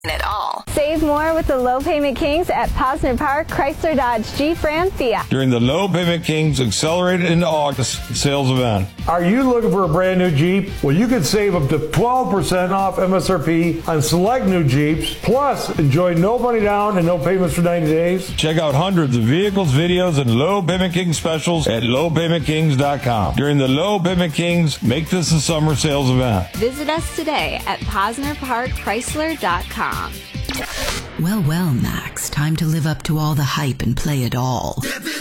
at all. Save more with the Low Payment Kings at Posner Park, Chrysler, Dodge, Jeep, Ram, Fiat. During the Low Payment Kings Accelerated into August sales event. Are you looking for a brand new Jeep? Well, you can save up to 12% off MSRP on select new Jeeps. Plus, enjoy no money down and no payments for 90 days. Check out hundreds of vehicles, videos, and Low Payment King specials at lowpaymentkings.com. During the Low Payment Kings, make this a summer sales event. Visit us today at PosnerParkChrysler.com. Well, Max, time to live up to all the hype and play it all.